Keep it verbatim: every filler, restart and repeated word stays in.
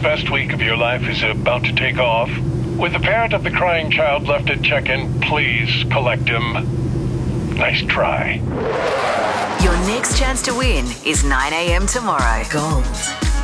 best week of your life is about to take off. With the parent of the crying child left at check-in, please collect him. Nice try. Your next chance to win is nine a.m. tomorrow. Gold